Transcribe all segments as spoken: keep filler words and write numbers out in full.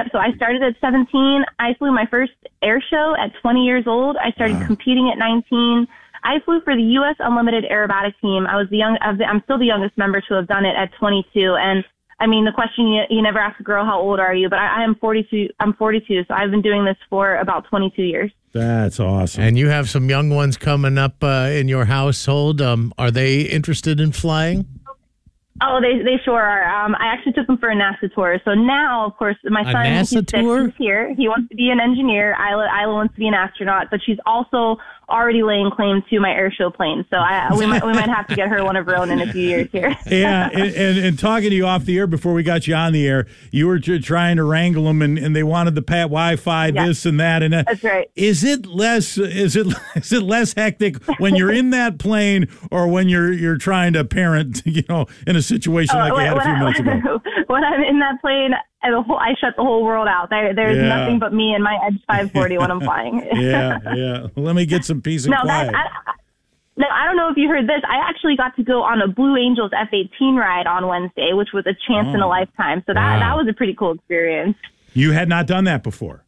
So I started at seventeen. I flew my first air show at twenty years old. I started wow. competing at nineteen. I flew for the U S Unlimited Aerobatic Team. I was the young. I'm still the youngest member to have done it at twenty-two. And I mean, the question you, you never ask a girl, how old are you? But I, I am forty-two. I'm forty-two. So I've been doing this for about twenty-two years. That's awesome. And you have some young ones coming up uh, in your household. Um, are they interested in flying? Oh, they they sure are. Um, I actually took them for a NASA tour. So now, of course, my a son, NASA he's six, tour? he's here. He wants to be an engineer. Isla, Isla wants to be an astronaut, but she's also already laying claim to my air show plane. So I, we might we might have to get her one of her own in a few years here. Yeah, and, and, and talking to you off the air before we got you on the air, you were trying to wrangle them, and, and they wanted the Pat Wi-Fi, yes. this and that. And uh, that's right. Is it less is it is it less hectic when you're in that plane or when you're you're trying to parent, you know, in a situation oh, like we had a few I, minutes ago? When I'm in that plane, I, the whole, I shut the whole world out. There, there's yeah. nothing but me and my Edge five forty when I'm flying. yeah, yeah. Let me get some peace and no, quiet. That, I, no, I don't know if you heard this. I actually got to go on a Blue Angels F eighteen ride on Wednesday, which was a chance oh. in a lifetime. So that wow. that was a pretty cool experience. You had not done that before.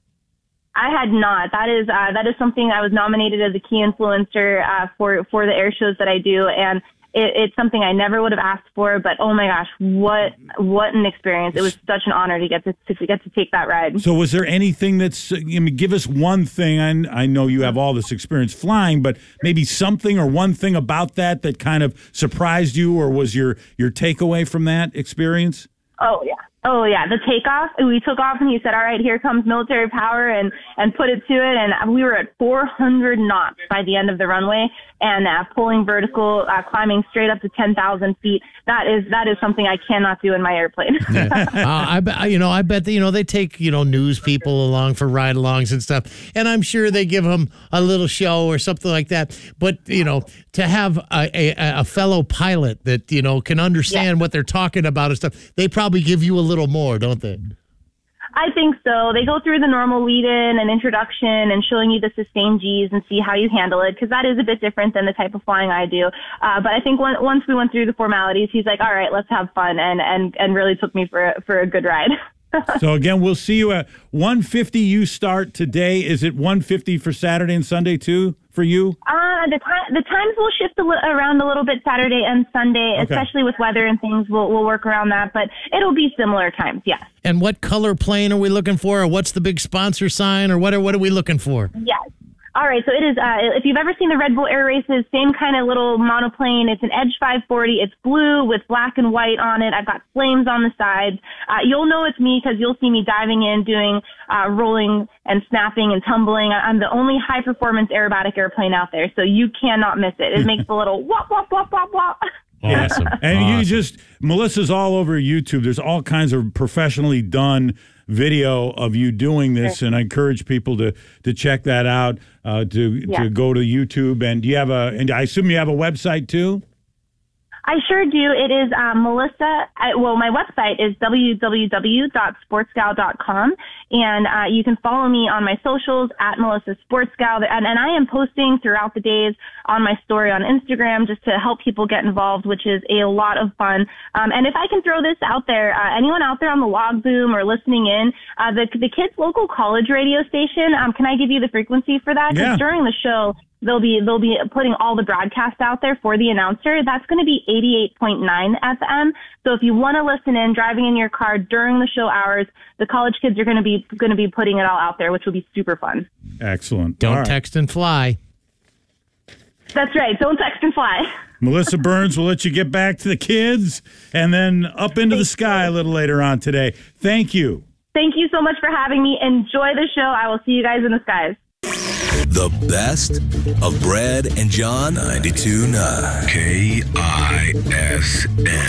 I had not. That is uh, that is something I was nominated as a key influencer uh, for for the air shows that I do, and it, it's something I never would have asked for. But oh my gosh, what what an experience! It was such an honor to get to, to get to take that ride. So, was there anything that's? I mean, give us one thing. I I know you have all this experience flying, but maybe something or one thing about that that kind of surprised you, or was your your takeaway from that experience? Oh yeah. Oh, yeah, the takeoff. We took off and he said, all right, here comes military power, and, and put it to it. And we were at four hundred knots by the end of the runway, and uh, pulling vertical, uh, climbing straight up to ten thousand feet. That is that is something I cannot do in my airplane. yeah. uh, I bet, you know, I bet that, you know, they take, you know, news people along for ride-alongs and stuff, and I'm sure they give them a little show or something like that. But, you know, to have a, a, a fellow pilot that, you know, can understand yeah. what they're talking about and stuff, they probably give you a little more, don't they? I think so. They go through the normal lead-in and introduction and showing you the sustained G's and see how you handle it, because that is a bit different than the type of flying I do. Uh, but I think one, once we went through the formalities, he's like, all right, let's have fun, and, and, and really took me for a, for a good ride. So, again, we'll see you at one fifty. You start today. Is it one fifty for Saturday and Sunday, too, for you? Uh, the, time, the times will shift a li- around a little bit Saturday and Sunday, okay. especially with weather and things. We'll, we'll work around that, but it'll be similar times, yes. And what color plane are we looking for, or what's the big sponsor sign, or what are, what are we looking for? Yes. All right, so it is, uh, if you've ever seen the Red Bull Air Races, same kind of little monoplane. It's an Edge five forty. It's blue with black and white on it. I've got flames on the sides. Uh, you'll know it's me because you'll see me diving in, doing uh, rolling and snapping and tumbling. I'm the only high-performance aerobatic airplane out there, so you cannot miss it. It makes a little wop, wop, wop, wop, wop. Awesome. And awesome. you just, Melissa's all over YouTube. There's all kinds of professionally done video of you doing this, sure. and I encourage people to to check that out, uh, to yeah. to go to YouTube. And do you have a, and I assume you have a website too? I sure do. It is um, Melissa. I, well, my website is w w w dot sports gal dot com, and uh, you can follow me on my socials at Melissa Sports Gal. And, and I am posting throughout the days on my story on Instagram just to help people get involved, which is a lot of fun. Um, and if I can throw this out there, uh, anyone out there on the log boom or listening in, uh, the the kids' local college radio station. Um, can I give you the frequency for that? Because yeah. during the show, They'll be they'll be putting all the broadcasts out there for the announcer. That's going to be eighty-eight point nine F M. So if you want to listen in, driving in your car during the show hours, the college kids are going to be going to be putting it all out there, which will be super fun. Excellent. Don't right. text and fly. That's right. Don't text and fly. Melissa Burns will let you get back to the kids and then up into the sky a little later on today. Thank you. Thank you so much for having me. Enjoy the show. I will see you guys in the skies. The best of Brad and John ninety-two point nine K I S M.